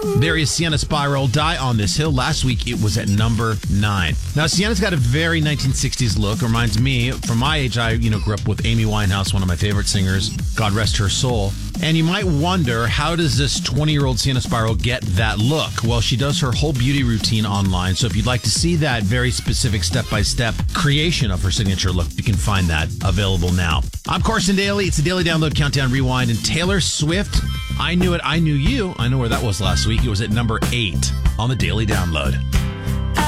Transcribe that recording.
There is Sienna Spiral, Die on This Hill. Last week, it was at number 9. Now, Sienna's got a very 1960s look. Reminds me, from my age, I grew up with Amy Winehouse, one of my favorite singers. God rest her soul. And you might wonder, how does this 20-year-old Sienna Spiral get that look? Well, she does her whole beauty routine online. So if you'd like to see that very specific step-by-step creation of her signature look, you can find that available now. I'm Carson Daly. It's the Daily Download Countdown Rewind. And Taylor Swift, I Knew It, I Knew You. I know where that was last week. It was at number 8 on the Daily Download.